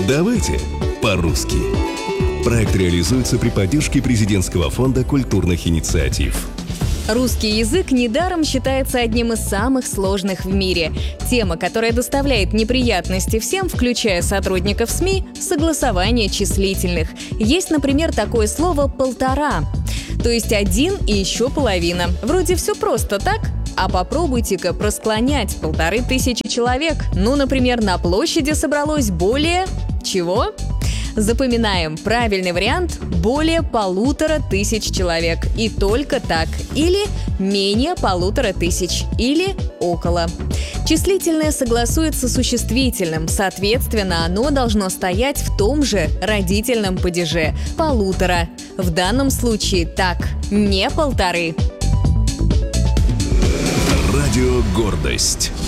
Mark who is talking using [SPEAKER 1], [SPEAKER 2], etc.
[SPEAKER 1] Давайте по-русски. Проект реализуется при поддержке Президентского фонда культурных инициатив.
[SPEAKER 2] Русский язык недаром считается одним из самых сложных в мире. Тема, которая доставляет неприятности всем, включая сотрудников СМИ – согласование числительных. Есть, например, такое слово «полтора», то есть один и еще половина. Вроде все просто, так? А попробуйте-ка просклонять 1500 человек. Ну, например, на площади собралось более… чего? Запоминаем. Правильный вариант – более 1500 человек. И только так. Или менее 1500. Или около. Числительное согласуется с существительным. Соответственно, оно должно стоять в том же родительном падеже – полутора. В данном случае так, не полторы.
[SPEAKER 1] Радио «Гордость».